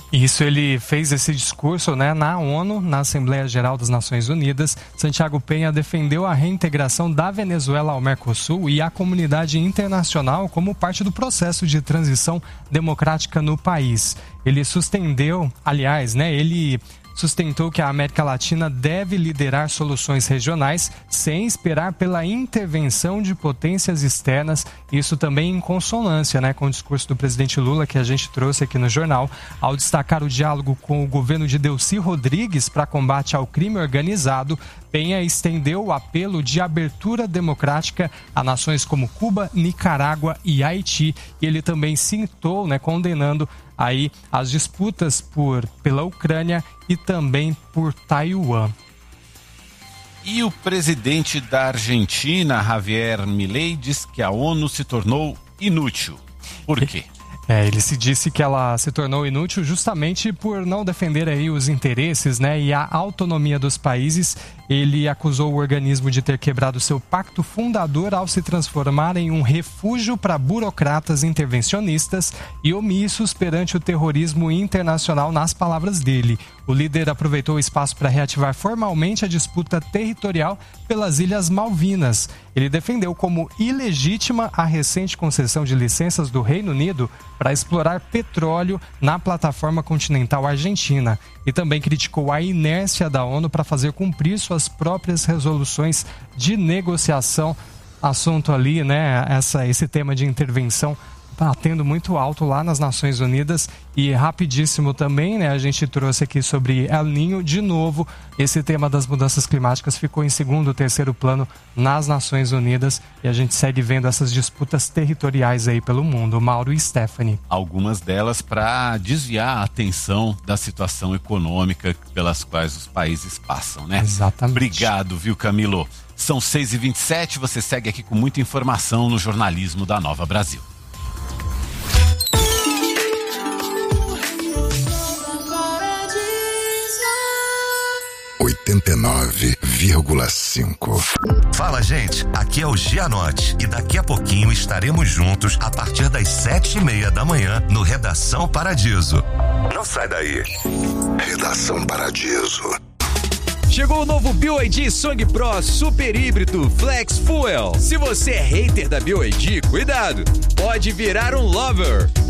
Isso, ele fez esse discurso, né, na ONU, na Assembleia Geral das Nações Unidas. Santiago Peña defendeu a reintegração da Venezuela ao Mercosul e à comunidade internacional como parte do processo de transição democrática no país. Ele sustentou que a América Latina deve liderar soluções regionais sem esperar pela intervenção de potências externas, isso também em consonância, né, com o discurso do presidente Lula que a gente trouxe aqui no jornal, ao destacar o diálogo com o governo de Delcy Rodrigues para combate ao crime organizado. Peña estendeu o apelo de abertura democrática a nações como Cuba, Nicarágua e Haiti, e ele também citou, né, condenando aí as disputas pela Ucrânia e também por Taiwan. E o presidente da Argentina, Javier Milei, diz que a ONU se tornou inútil. Por quê? Ele se disse que ela se tornou inútil justamente por não defender aí os interesses, né, e a autonomia dos países. Ele acusou o organismo de ter quebrado seu pacto fundador ao se transformar em um refúgio para burocratas intervencionistas e omissos perante o terrorismo internacional, nas palavras dele. O líder aproveitou o espaço para reativar formalmente a disputa territorial pelas Ilhas Malvinas. Ele defendeu como ilegítima a recente concessão de licenças do Reino Unido para explorar petróleo na plataforma continental argentina e também criticou a inércia da ONU para fazer cumprir suas próprias resoluções de negociação. Assunto ali, né, esse tema de intervenção batendo muito alto lá nas Nações Unidas. E rapidíssimo também, né, a gente trouxe aqui sobre El Niño. De novo, esse tema das mudanças climáticas ficou em segundo, terceiro plano nas Nações Unidas e a gente segue vendo essas disputas territoriais aí pelo mundo. Mauro e Stephanie. Algumas delas para desviar a atenção da situação econômica pelas quais os países passam, né? Exatamente. Obrigado, viu, Camilo? São 6h27, você segue aqui com muita informação no jornalismo da Nova Brasil. 89,5. Fala, gente, aqui é o Gianotti e daqui a pouquinho estaremos juntos a partir das 7:30 da manhã no Redação Paradiso. Não sai daí. Redação Paradiso. Chegou o novo BYD Song Pro Super Híbrido Flex Fuel. Se você é hater da BYD, cuidado, pode virar um lover.